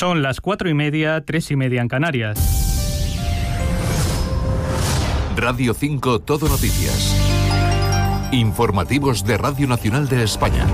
Son las 4:30, 3:30 en Canarias. Radio 5 Todo Noticias. Informativos de Radio Nacional de España.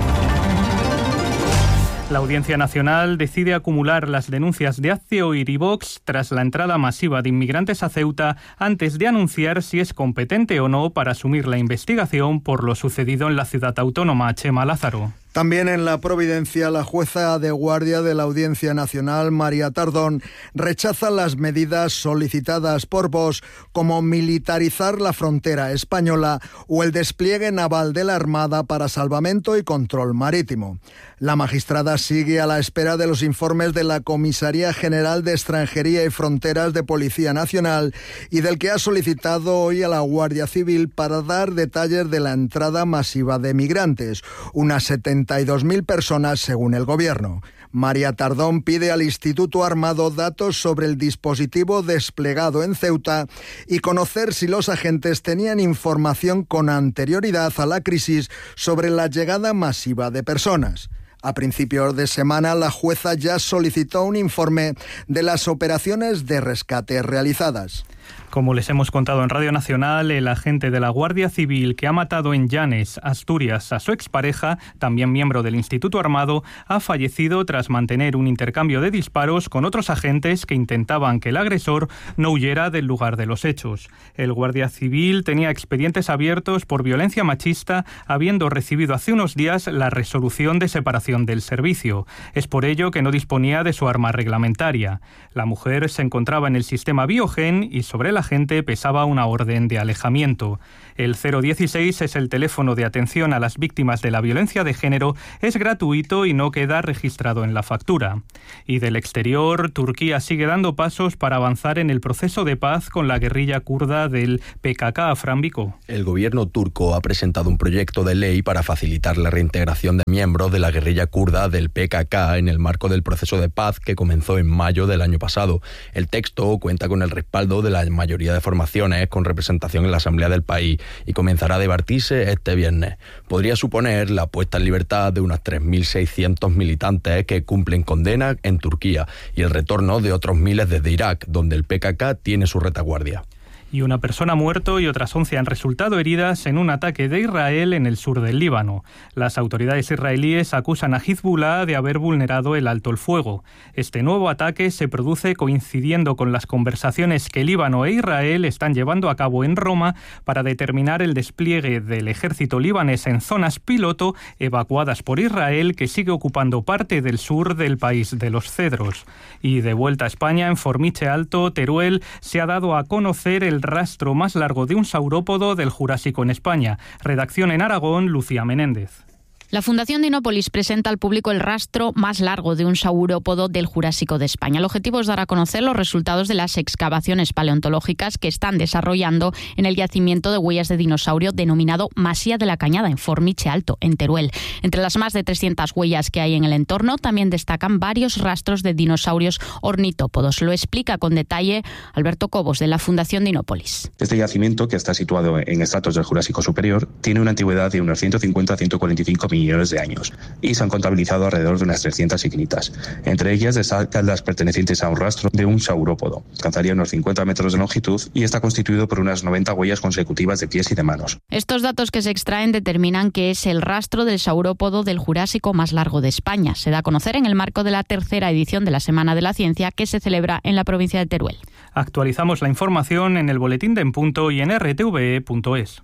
La Audiencia Nacional decide acumular las denuncias de Hazte Oír y Vox tras la entrada masiva de inmigrantes a Ceuta antes de anunciar si es competente o no para asumir la investigación por lo sucedido en la ciudad autónoma. Chema Lázaro. También en la Providencia, la jueza de guardia de la Audiencia Nacional, María Tardón, rechaza las medidas solicitadas por Vox, como militarizar la frontera española o el despliegue naval de la Armada para salvamento y control marítimo. La magistrada sigue a la espera de los informes de la Comisaría General de Extranjería y Fronteras de Policía Nacional y del que ha solicitado hoy a la Guardia Civil para dar detalles de la entrada masiva de migrantes, unas 72.000 personas según el Gobierno. María Tardón pide al Instituto Armado datos sobre el dispositivo desplegado en Ceuta y conocer si los agentes tenían información con anterioridad a la crisis sobre la llegada masiva de personas. A principios de semana, la jueza ya solicitó un informe de las operaciones de rescate realizadas. Como les hemos contado en Radio Nacional, el agente de la Guardia Civil que ha matado en Llanes, Asturias, a su expareja, también miembro del Instituto Armado, ha fallecido tras mantener un intercambio de disparos con otros agentes que intentaban que el agresor no huyera del lugar de los hechos. El Guardia Civil tenía expedientes abiertos por violencia machista, habiendo recibido hace unos días la resolución de separación del servicio. Es por ello que no disponía de su arma reglamentaria. La mujer se encontraba en el sistema Biogen y sobre el agente pesaba una orden de alejamiento. El 016 es el teléfono de atención a las víctimas de la violencia de género, es gratuito y no queda registrado en la factura. Y del exterior, Turquía sigue dando pasos para avanzar en el proceso de paz con la guerrilla kurda del PKK. Fran Vico. El gobierno turco ha presentado un proyecto de ley para facilitar la reintegración de miembros de la guerrilla kurda del PKK en el marco del proceso de paz que comenzó en mayo del año pasado. El texto cuenta con el respaldo de la mayoría de formaciones con representación en la Asamblea del país y comenzará a debatirse este viernes. Podría suponer la puesta en libertad de unos 3.600 militantes que cumplen condena en Turquía y el retorno de otros miles desde Irak, donde el PKK tiene su retaguardia. Y una persona ha muerto y otras 11 han resultado heridas en un ataque de Israel en el sur del Líbano. Las autoridades israelíes acusan a Hezbollah de haber vulnerado el alto el fuego. Este nuevo ataque se produce coincidiendo con las conversaciones que Líbano e Israel están llevando a cabo en Roma para determinar el despliegue del ejército libanés en zonas piloto evacuadas por Israel, que sigue ocupando parte del sur del país de los Cedros. Y de vuelta a España, en Formiche Alto, Teruel, se ha dado a conocer el rastro más largo de un saurópodo del Jurásico en España. Redacción en Aragón, Lucía Menéndez. La Fundación Dinópolis presenta al público el rastro más largo de un saurópodo del Jurásico de España. El objetivo es dar a conocer los resultados de las excavaciones paleontológicas que están desarrollando en el yacimiento de huellas de dinosaurio denominado Masía de la Cañada, en Formiche Alto, en Teruel. Entre las más de 300 huellas que hay en el entorno, también destacan varios rastros de dinosaurios ornitópodos. Lo explica con detalle Alberto Cobos, de la Fundación Dinópolis. Este yacimiento, que está situado en estratos del Jurásico Superior, tiene una antigüedad de unos 150 a 145 millones de años y se han contabilizado alrededor de unas 300 ignitas. Entre ellas destacan las pertenecientes a un rastro de un saurópodo. Alcanzaría unos 50 metros de longitud y está constituido por unas 90 huellas consecutivas de pies y de manos. Estos datos que se extraen determinan que es el rastro del saurópodo del Jurásico más largo de España. Se da a conocer en el marco de la tercera edición de la Semana de la Ciencia, que se celebra en la provincia de Teruel. Actualizamos la información en el boletín de En Punto y en rtve.es.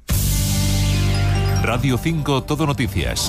Radio 5 Todo Noticias.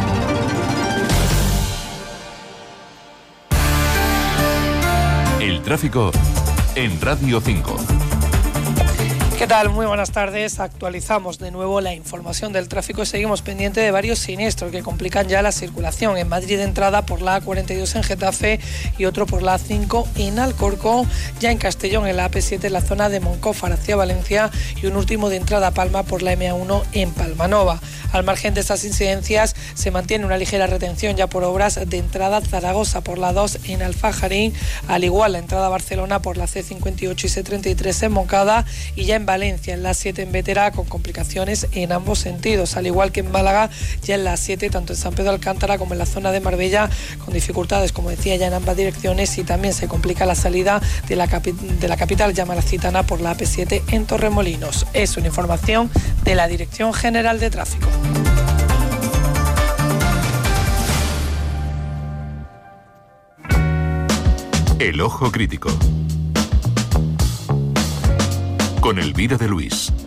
El tráfico en Radio 5. ¿Qué tal? Muy buenas tardes. Actualizamos de nuevo la información del tráfico y seguimos pendiente de varios siniestros que complican ya la circulación. En Madrid, entrada por la A42 en Getafe y otro por la A5 en Alcorcón. Ya en Castellón, en la AP7 en la zona de Moncófar hacia Valencia, y un último de entrada a Palma por la MA1 en Palmanova. Al margen de estas incidencias, Se mantiene una ligera retención ya por obras de entrada a Zaragoza por la 2 en Alfajarín, al igual la entrada a Barcelona por la C58 y C33 en Moncada, y ya en Valencia en la 7 en Bétera con complicaciones en ambos sentidos, al igual que en Málaga ya en la 7 tanto en San Pedro de Alcántara como en la zona de Marbella, con dificultades, como decía, ya en ambas direcciones, y también se complica la salida de la capital yamaracitana por la AP7 en Torremolinos. Es una información de la Dirección General de Tráfico. El Ojo Crítico con Elvira de Luis.